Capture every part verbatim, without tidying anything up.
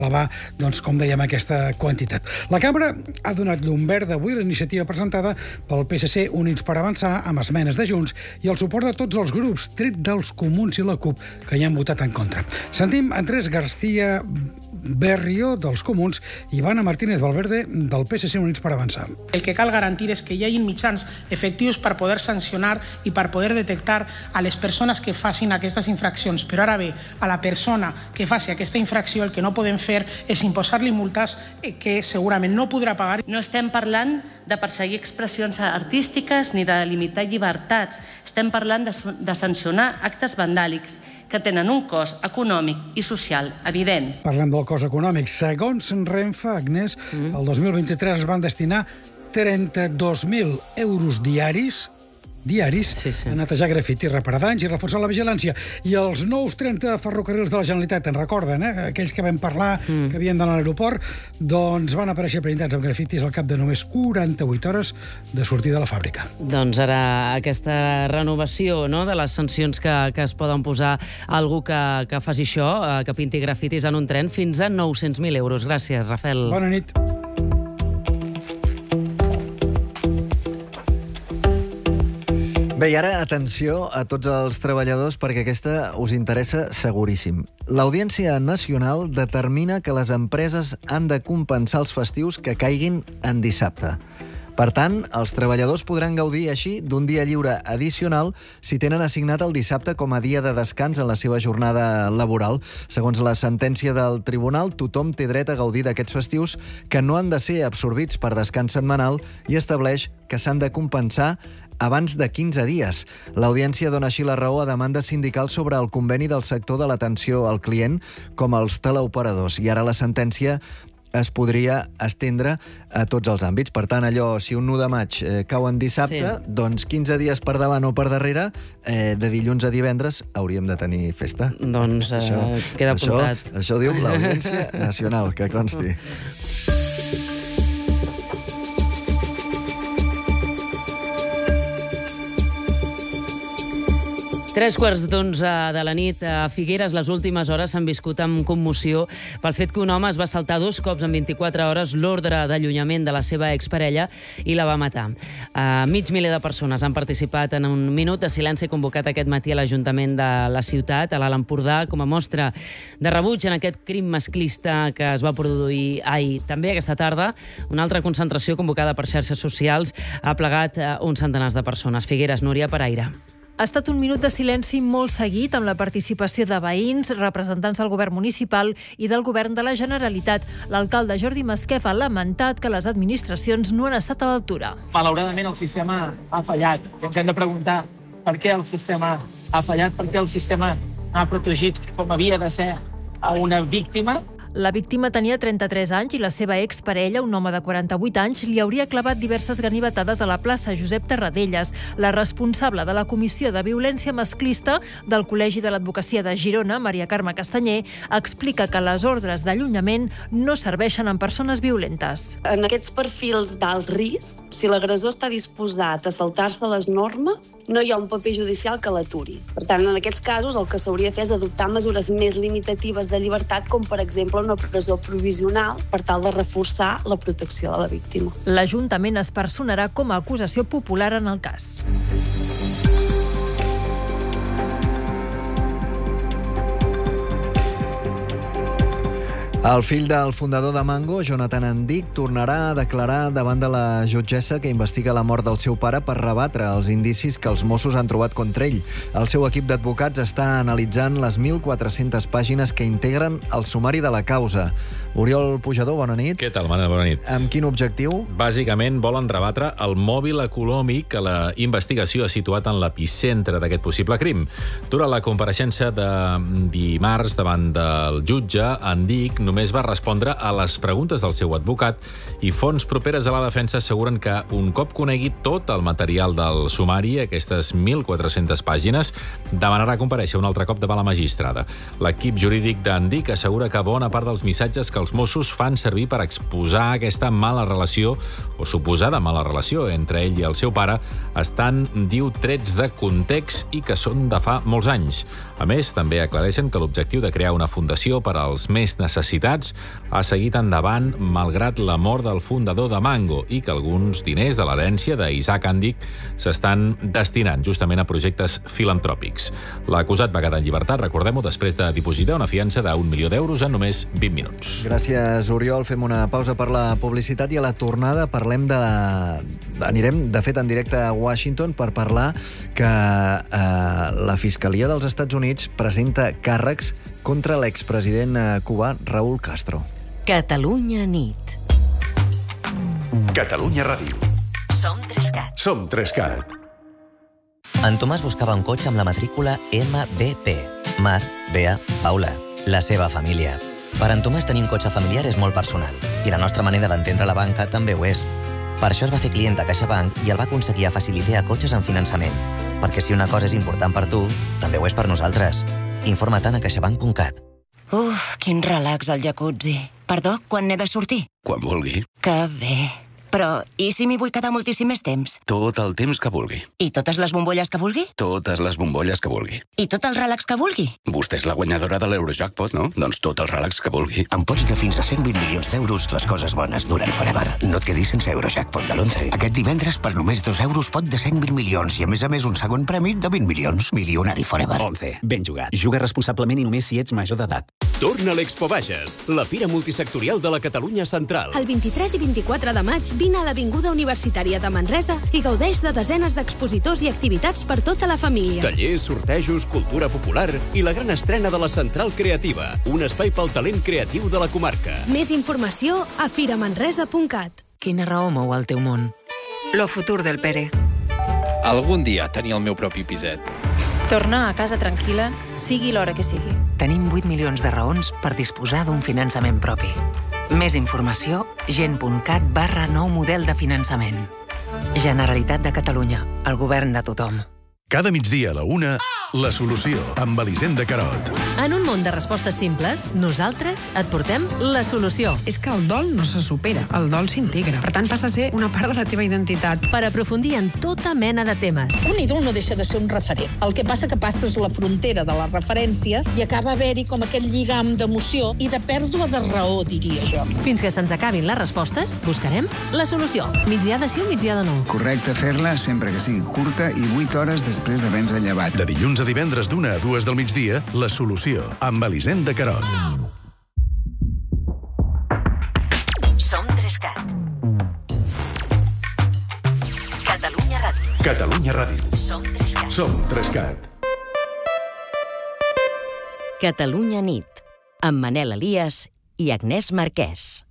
elevar, doncs, com dèiem, aquesta quantitat. La Cambra ha donat llum verda avui a la iniciativa presentada pel P S C Units per Avançar amb esmenes de Junts i el suport de tots els grups, tret dels Comuns i la CUP, que hi han votat en contra. Sentim Andrés García Berrio, dels Comuns, i Ivana Martínez Valverde, del P S C Units per Avançar. El que cal garantir és que hi hagi mitjans efectius per poder sancionar i per poder detectar a les persones que facin aquestes infraccions. Però ara bé, a la persona que faci aquesta infracció el que no podem fer és imposar-li multes que segurament no podrà pagar. No estem parlant de perseguir expressions artístiques ni de limitar llibertats. Estem parlant de, de sancionar actes vandàlics que tenen un cost econòmic i social evident. Parlem del cost econòmic. Segons Renfe, Agnès, mm. el dos mil vint-i-tres es van destinar trenta-dos mil euros diaris diaris sí, sí. a netejar grafiti, reparar danys i reforçar la vigilància. I els nous trenta ferrocarrils de la Generalitat, en recorden, eh? Aquells que vam parlar, mm. que havien d'anar a l'aeroport, doncs van aparèixer pintats amb grafitis al cap de només quaranta-vuit hores de sortir de la fàbrica. Doncs ara aquesta renovació, no?, de les sancions que, que es poden posar a algú que, que faci això, eh, que pinti grafitis en un tren, fins a nou-cents mil euros. Gràcies, Rafael. Bona nit. Bé, i ara, atenció a tots els treballadors, perquè aquesta us interessa seguríssim. L'Audiència Nacional determina que les empreses han de compensar els festius que caiguin en dissabte. Per tant, els treballadors podran gaudir així d'un dia lliure addicional si tenen assignat el dissabte com a dia de descans en la seva jornada laboral. Segons la sentència del tribunal, tothom té dret a gaudir d'aquests festius que no han de ser absorbits per descans setmanal i estableix que s'han de compensar abans de quinze dies. L'Audiència dona així la raó a demandes sindicals sobre el conveni del sector de l'atenció al client, com els teleoperadors. I ara la sentència es podria estendre a tots els àmbits. Per tant, allò, si un u de maig eh, cau en dissabte, sí. doncs quinze dies per davant o per darrere, eh, de dilluns a divendres, hauríem de tenir festa. Doncs eh, això, queda apuntat. Això, això diu l'Audiència Nacional, que consti. Tres quarts d'onze de la nit a Figueres, les últimes hores s'han viscut amb commoció pel fet que un home es va saltar dos cops en vint-i-quatre hores l'ordre d'allunyament de la seva exparella i la va matar. Uh, mig miler de persones han participat en un minut de silenci convocat aquest matí a l'Ajuntament de la ciutat, a l'Alt Empordà, com a mostra de rebuig en aquest crim masclista que es va produir ahir. També aquesta tarda, una altra concentració convocada per xarxes socials ha plegat uh, uns centenars de persones. Figueres, Núria Paraire. Ha estat un minut de silenci molt seguit amb la participació de veïns, representants del govern municipal i del govern de la Generalitat. L'alcalde Jordi Masquef ha lamentat que les administracions no han estat a l'altura. Malauradament el sistema ha fallat. I ens hem de preguntar per què el sistema ha fallat, per què el sistema ha protegit com havia de ser a una víctima. La víctima tenia trenta-tres anys i la seva exparella, un home de quaranta-vuit anys, li hauria clavat diverses ganivetades a la plaça Josep Tarradellas. La responsable de la Comissió de Violència Masclista del Col·legi de l'Advocacia de Girona, Maria Carme Castanyer, explica que les ordres d'allunyament no serveixen en persones violentes. En aquests perfils d'alt risc, si l'agressor està disposat a saltar-se les normes, no hi ha un paper judicial que l'aturi. Per tant, en aquests casos, el que s'hauria de fer és adoptar mesures més limitatives de llibertat, com per exemple una presó provisional per tal de reforçar la protecció de la víctima. L'Ajuntament es personarà com a acusació popular en el cas. El fill del fundador de Mango, Jonathan Andic, tornarà a declarar davant de la jutgessa que investiga la mort del seu pare per rebatre els indicis que els Mossos han trobat contra ell. El seu equip d'advocats està analitzant les mil quatre-centes pàgines que integren el sumari de la causa. Oriol Pujador, bona nit. Què tal, Manel? Bona nit. Amb quin objectiu? Bàsicament volen rebatre el mòbil econòmic que la investigació ha situat en l'epicentre d'aquest possible crim. Durant la compareixença de dimarts davant del jutge, Andic només va respondre a les preguntes del seu advocat i fonts properes a la defensa asseguren que un cop conegui tot el material del sumari, aquestes mil quatre-centes pàgines, demanarà comparèixer un altre cop davant la magistrada. L'equip jurídic d'Andic assegura que bona part dels missatges que els Mossos fan servir per exposar aquesta mala relació o suposada mala relació entre ell i el seu pare estan, diu, trets de context i que són de fa molts anys. A més, també aclareixen que l'objectiu de crear una fundació per als més necessitats necessitats, ha seguit endavant malgrat la mort del fundador de Mango i que alguns diners de l'herència d'Isaac Andic s'estan destinant justament a projectes filantròpics. L'acusat va quedar en llibertat, recordem-ho, després de dipositar una fiança d'un milió d'euros en només vint minuts. Gràcies, Oriol. Fem una pausa per la publicitat i a la tornada parlem de la... Anirem, de fet, en directe a Washington per parlar que eh, la Fiscalia dels Estats Units presenta càrrecs contra l'expresident cubà Raúl Castro. Catalunya nit. Catalunya Ràdio. Som Trescat. Som Trescat. En Tomàs buscava un cotxe amb la matrícula M B P. Mar, Bea, Paula. La seva família. Per en Tomàs tenir un cotxe familiar és molt personal i la nostra manera d'entendre la banca també ho és. Per això es va fer client de CaixaBank i el va aconseguir a Facilitea cotxes en finançament. Perquè si una cosa és important per tu, també ho és per nosaltres. Informa't a caixabank punt cat. Uf, quin relax al jacuzzi. Perdó, quan n'he de sortir? Quan vulgui. Que bé. Però, i si m'hi vull quedar moltíssim més temps? Tot el temps que vulgui. I totes les bombolles que vulgui? Totes les bombolles que vulgui. I tot el relax que vulgui? Vostè és la guanyadora de l'Eurojackpot, no? Doncs tot el relax que vulgui. Amb pots de fins a cent vint milions d'euros, les coses bones duren forever. No et quedis sense Eurojackpot de l'onze. Aquest divendres, per només dos euros, pot de cent vint milions i, a més a més, un segon premi de vint milions. Milionari forever. onze. Ben jugat. Juga responsablement i només si ets major d'edat. Torna a l'Expo Bages, la fira multisectorial de la Catalunya Central. El vint-i-tres i vint-i-quatre de maig vine a l'Avinguda Universitària de Manresa i gaudeix de desenes d'expositors i activitats per tota la família. Tallers, sortejos, cultura popular i la gran estrena de la Central Creativa, un espai pel talent creatiu de la comarca. Més informació a fira manresa punt cat. Quina raó mou el teu món? Lo futur del Pere. Algun dia tenir el meu propi piset. Tornar a casa tranquil·la, sigui l'hora que sigui. Tenim vuit milions de raons per disposar d'un finançament propi. Més informació, gent punt cat barra nou model de finançament. Generalitat de Catalunya, el govern de tothom. Cada migdia a la una, La Solució, amb Elisenda Carot. En un món de respostes simples, nosaltres et portem la solució. És que el dol no se supera, el dol s'integra. Per tant, passa a ser una part de la teva identitat. Per aprofundir en tota mena de temes. Un ídol no deixa de ser un referent. El que passa que passes la frontera de la referència i acaba haver-hi com aquell lligam d'emoció i de pèrdua de raó, diria jo. Fins que se'ns acabin les respostes, buscarem la solució. Migdia de sí o migdia de no. Correcte fer-la sempre que sigui curta i vuit hores després d'haver-nos llevat. De dilluns a divendres d'una a dues del migdia, La Solució, amb Elisenda Carot. Som Trescat. Catalunya Ràdio. Catalunya Ràdio. Som Trescat. Som Trescat. Catalunya nit, amb Manel Elias i Agnès Marquès.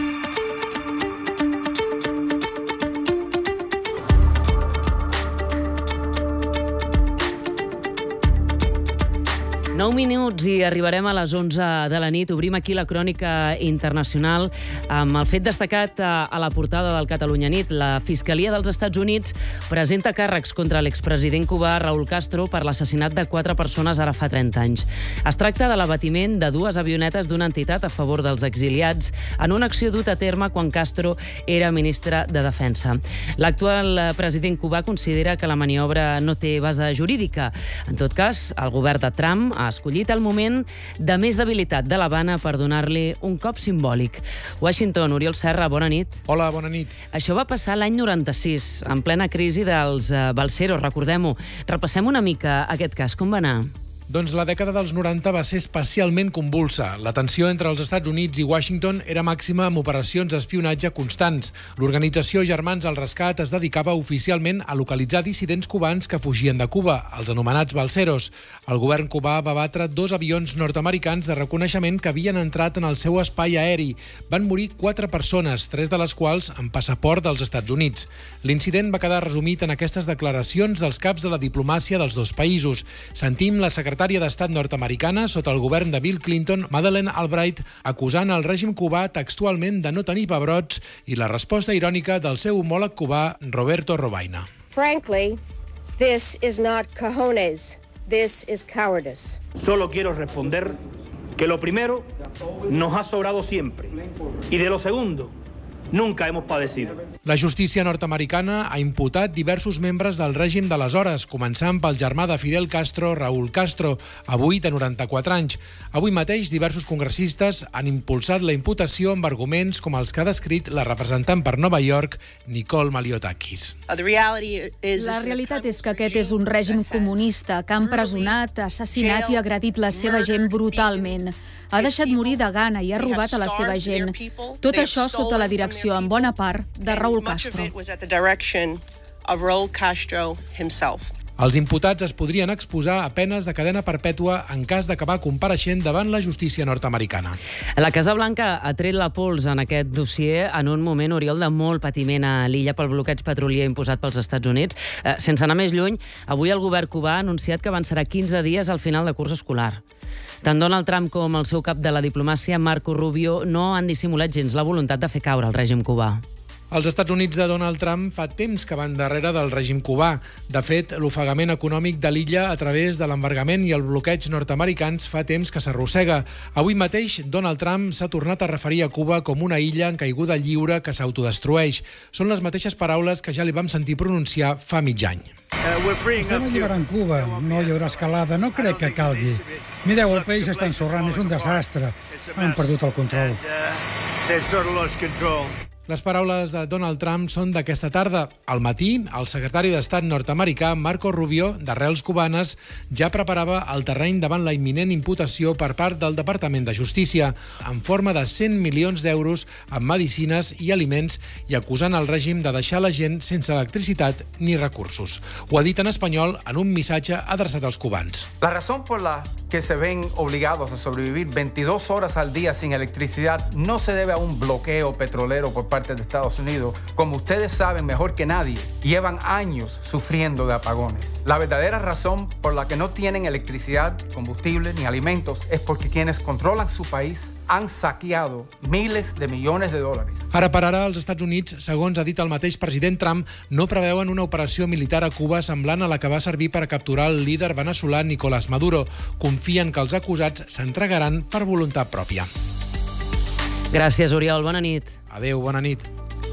nou minuts i arribarem a les onze de la nit. Obrim aquí la crònica internacional amb el fet destacat a la portada del Catalunya nit. La Fiscalia dels Estats Units presenta càrrecs contra l'expresident cubà Raúl Castro per l'assassinat de quatre persones ara fa trenta anys. Es tracta de l'abatiment de dues avionetes d'una entitat a favor dels exiliats en una acció duta a terme quan Castro era ministre de Defensa. L'actual president cubà considera que la maniobra no té base jurídica. En tot cas, el govern de Trump ha escollit el moment de més debilitat de l'Havana per donar-li un cop simbòlic. Washington, Oriol Serra, bona nit. Hola, bona nit. Això va passar l'any noranta-sis, en plena crisi dels balseros, recordem-ho. Repassem una mica aquest cas, com va anar? Doncs la dècada dels noranta va ser especialment convulsa. La tensió entre els Estats Units i Washington era màxima amb operacions d'espionatge constants. L'organització Germans al Rescat es dedicava oficialment a localitzar dissidents cubans que fugien de Cuba, els anomenats balseros. El govern cubà va batre dos avions nord-americans de reconeixement que havien entrat en el seu espai aeri. Van morir quatre persones, tres de les quals amb passaport dels Estats Units. L'incident va quedar resumit en aquestes declaracions dels caps de la diplomàcia dels dos països. Sentim la secretària d'Estat nord-americana sota el govern de Bill Clinton, Madeleine Albright, acusant el règim cubà textualment de no tenir pebrots i la resposta irònica del seu homòleg cubà, Roberto Robaina. Frankly, this is not cojones. This is cowardice. Solo quiero responder que lo primero nos ha sobrado siempre y de lo segundo nunca hemos padecido. La justícia nord-americana ha imputat diversos membres del règim d'aleshores, començant pel germà de Fidel Castro, Raúl Castro, avui de noranta-quatre anys. Avui mateix, diversos congressistes han impulsat la imputació amb arguments com els que ha descrit la representant per Nova York, Nicole Maliotakis. La realitat és que aquest és un règim comunista que ha empresonat, assassinat i agredit la seva gent brutalment. Ha deixat morir de gana i ha robat a la seva gent. Tot això sota la direcció, en bona part, de Raúl Castro. Els imputats es podrien exposar a penes de cadena perpètua en cas d'acabar compareixent davant la justícia nord-americana. La Casa Blanca ha tret la pols en aquest dossier en un moment, Oriol, de molt patiment a l'illa pel bloqueig petrolier imposat pels Estats Units. Eh, sense anar més lluny, avui el govern cubà ha anunciat que avançarà quinze dies al final de curs escolar. Tant Donald Trump com el seu cap de la diplomàcia, Marco Rubio, no han dissimulat gens la voluntat de fer caure el règim cubà. Els Estats Units de Donald Trump fa temps que van darrere del règim cubà. De fet, l'ofegament econòmic de l'illa a través de l'embargament i el bloqueig nord-americans fa temps que s'arrossega. Avui mateix, Donald Trump s'ha tornat a referir a Cuba com una illa en caiguda lliure que s'autodestrueix. Són les mateixes paraules que ja li vam sentir pronunciar fa mig any. Estem alliberant Cuba, no hi haurà escalada, no crec que calgui. Mireu, el país està ensorrant, és un desastre. Han perdut el control. Les paraules de Donald Trump són d'aquesta tarda. Al matí, el secretari d'Estat nord-americà, Marco Rubio, d'arrels cubanes, ja preparava el terreny davant la imminent imputació per part del Departament de Justícia, en forma de cent milions d'euros en medicines i aliments, i acusant el règim de deixar la gent sense electricitat ni recursos. Ho ha dit en espanyol en un missatge adreçat als cubans. La razón por la que se ven obligados a sobrevivir veintidós horas al día sin electricidad no se debe a un bloqueo petrolero por parte de Estados Unidos. Como ustedes saben mejor que nadie, llevan años sufriendo de apagones. La verdadera razón por la que no tienen electricidad, combustible ni alimentos es porque quienes controlan su país han saqueado miles de millones de dòlars. Ara per ara, els Estats Units, segons ha dit el mateix president Trump, no preveuen una operació militar a Cuba semblant a la que va servir per capturar el líder veneçolà Nicolás Maduro. Confien que els acusats s'entregaran per voluntat pròpia. Gràcies, Oriol. Bona nit. Adéu, bona nit.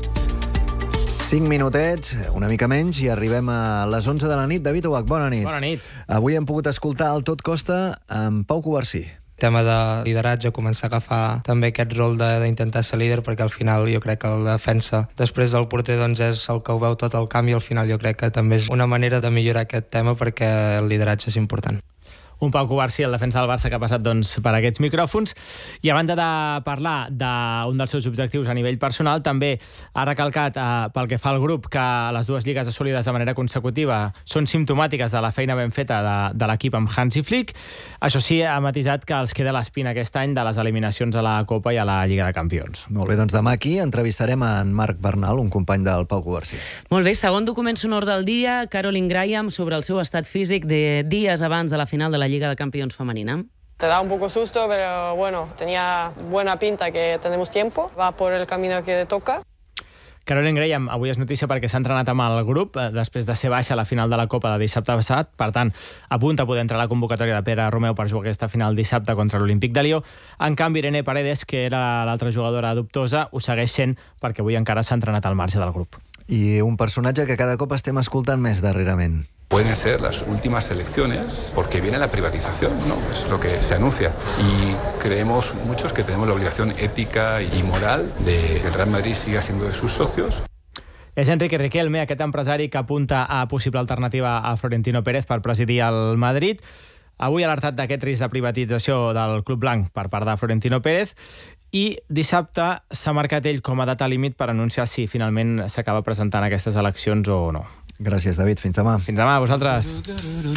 Cinc minutets, una mica menys, i arribem a les onze de la nit. David Ubach, bona nit. Bona nit. Avui hem pogut escoltar el Tot Costa amb Pau Covarsí. Tema de lideratge, començar a agafar també aquest rol d'intentar ser líder, perquè al final jo crec que la defensa després del porter doncs és el que ho veu tot el camp, i al final jo crec que també és una manera de millorar aquest tema, perquè el lideratge és important. Un Pau Covarsí, el defensa del Barça, que ha passat doncs, per aquests micròfons. I a banda de parlar d'un dels seus objectius a nivell personal, també ha recalcat, eh, pel que fa al grup, que les dues lligues assolides de manera consecutiva són simptomàtiques de la feina ben feta de, de l'equip amb Hansi Flick. Això sí, ha matisat que els queda l'espina aquest any de les eliminacions a la Copa i a la Lliga de Campions. Molt bé, doncs demà aquí entrevistarem a en Marc Bernal, un company del Pau Covarsí. Molt bé, segon document sonor del dia, Caroline Graham, sobre el seu estat físic de dies abans de la final de la Liga de Campions femenina. Te da un poco susto, pero bueno, tenía buena pinta que tenemos tiempo, va por el camino que toca. Caroline Graham avui és notícia perquè s'ha entrenat amb el grup eh, després de ser baixa a la final de la Copa de dissabte passat. Per tant, apunta a poder entrar a la convocatòria de Pere Romeu per jugar aquesta final dissabte contra l'Olímpic de Lió. En canvi, Irene Paredes, que era l'altra jugadora dubtosa, ho segueix sent perquè avui encara s'ha entrenat al marge del grup. I un personatge que cada cop estem escoltant més darrerament. Pueden ser las últimas elecciones porque viene la privatización, ¿no? Es lo que se anuncia. Y creemos muchos que tenemos la obligación ética y moral de que el Real Madrid siga siendo de sus socios. És Enrique Riquelme, aquest empresari que apunta a possible alternativa a Florentino Pérez per presidir el Madrid. Avui ha alertat d'aquest risc de privatització del Club Blanc per part de Florentino Pérez, i dissabte s'ha marcat ell com a data límit per anunciar si finalment s'acaba presentant aquestes eleccions o no. Gràcies, David. Fins demà. Fins demà, a vosaltres.